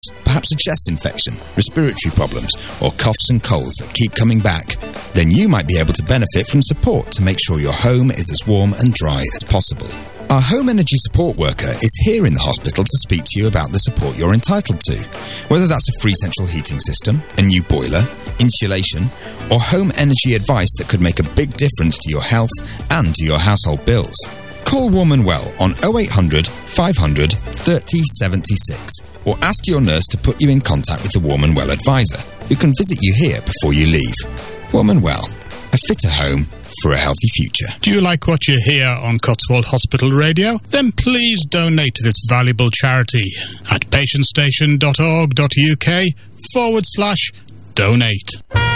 perhaps a chest infection, respiratory problems, or coughs and colds that keep coming back, then you might be able to benefit from support to make sure your home is as warm and dry as possible. Our home energy support worker is here in the hospital to speak to you about the support you're entitled to, whether that's a free central heating system, a new boiler, insulation, or home energy advice that could make a big difference to your health and to your household bills. Call Warm and Well on 0800 500 30 76 or ask your nurse to put you in contact with the Warm and Well advisor, who can visit you here before you leave. Warm and Well, a fitter home for a healthy future. Do you like what you hear on Cotswold Hospital Radio? Then please donate to this valuable charity at patientstation.org.uk/donate.